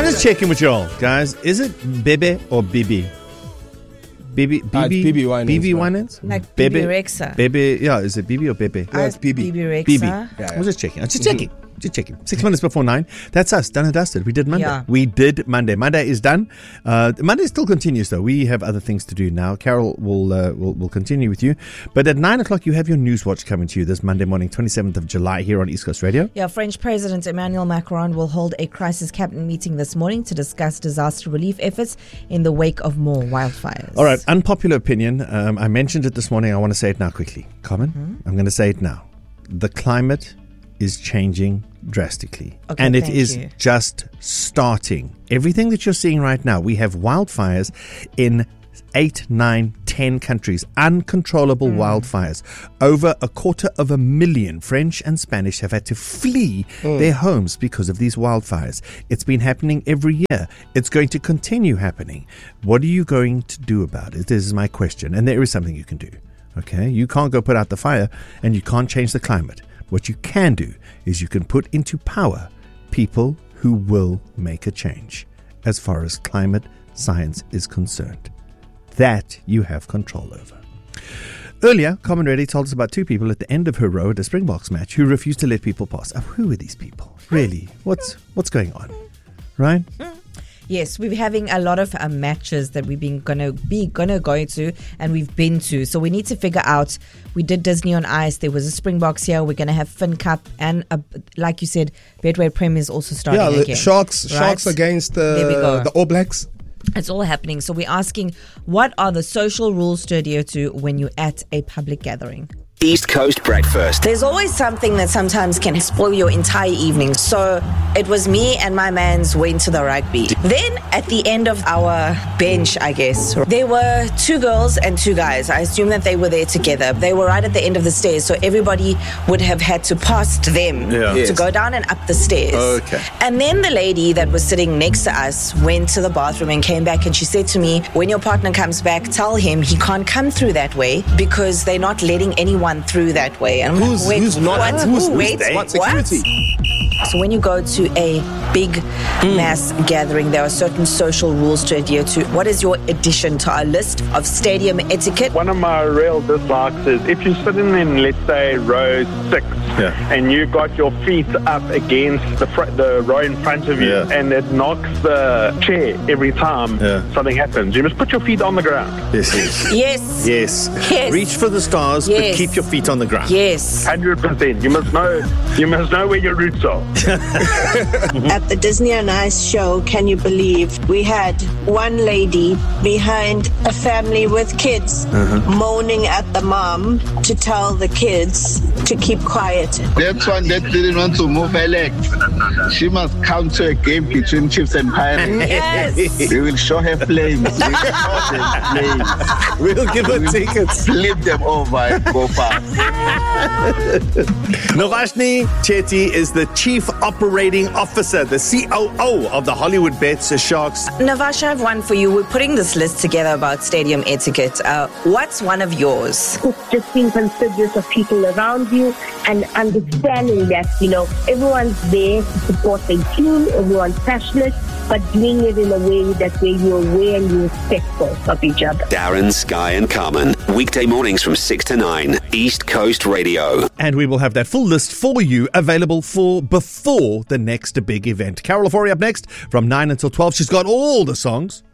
just checking with y'all, guys. Is it Bebe or Bibi? Bibi Winans? Like Bibi Rexa. Bebe, yeah, is it Bibi or Bebe? Yeah, it's Bibi. Bibi Rexa. Bibi. Yeah. I was just checking. Just checking. 6 minutes before 9. That's us. Done and dusted. We did Monday. Yeah. We did Monday. Monday is done. Monday still continues though. We have other things to do now. Carol will continue with you. But at 9 o'clock, you have your News Watch coming to you this Monday morning, 27th of July, here on East Coast Radio. Yeah, French President Emmanuel Macron will hold a crisis cabinet meeting this morning to discuss disaster relief efforts in the wake of more wildfires. All right. Unpopular opinion. I mentioned it this morning. I want to say it now quickly. Common. I'm going to say it now. The climate is changing drastically. Okay, and it thank is you. just starting. Everything that you're seeing right now, we have wildfires in 8, 9, 10 countries. Uncontrollable wildfires. Over 250,000 French and Spanish have had to flee their homes because of these wildfires. It's been happening every year. It's going to continue happening. What are you going to do about it? This is my question. And there is something you can do. Okay? You can't go put out the fire and you can't change the climate. What you can do is you can put into power people who will make a change as far as climate science is concerned. That you have control over. Earlier, Common Reddy told us about 2 people at the end of her row at a Springboks match who refused to let people pass. Who are these people? Really? What's going on? Right? Yes, we're having a lot of matches that we've been gonna go to, and we've been to. So we need to figure out. We did Disney on Ice. There was a Springboks here. We're gonna have Fin Cup, and like you said, Betway Premier is also starting Yeah, again. Sharks right? against There we go. the All Blacks. It's all happening. So we're asking, what are the social rules to adhere to when you're at a public gathering? East Coast Breakfast. There's always something that sometimes can spoil your entire evening. So it was me and my mans went to the rugby. Then at the end of our bench, I guess, there were 2 girls and 2 guys. I assume that they were there together. They were right at the end of the stairs, so everybody would have had to pass them to go down and up the stairs. Okay. And then the lady that was sitting next to us went to the bathroom and came back, and she said to me, when your partner comes back, tell him he can't come through that way because they're not letting anyone through that way. And I'm Who's like, not? what? Who's Wait, they? what? Security? So when you go to a big mass gathering, there are certain social rules to adhere to. What is your addition to our list of stadium etiquette? One of my real dislikes is if you're sitting in, let's say, row 6, and you got your feet up against the row in front of you, and it knocks the chair every time something happens. You must put your feet on the ground. Yes. Yes. Yes. Reach for the stars, but Yes. keep your feet on the ground. Yes. 100%. You must know where your roots are. At the Disney on Ice show, can you believe, we had one lady behind a family with kids moaning at the mom to tell the kids to keep quiet. That one that didn't want to move her leg. She must come to a game between Chiefs and Pirates. Yes. We will show her flames. We will show them flames. We'll give her tickets. Flip them over and go fast. Novashni Chetty is the Chief Operating Officer, the COO of the Hollywood Bets Sharks. Navash, I have one for you. We're putting this list together about stadium etiquette. What's one of yours? It's just being considerate of people around you and understanding that, everyone's there to support their team, everyone's passionate, but doing it in a way that where you're aware and you're respectful of each other. Darren, Sky and Carmen. Weekday mornings from 6 to 9. East Coast Radio. And we will have that full list for you available for before the next big event. Carol Ofori up next from 9 until 12. She's got all the songs.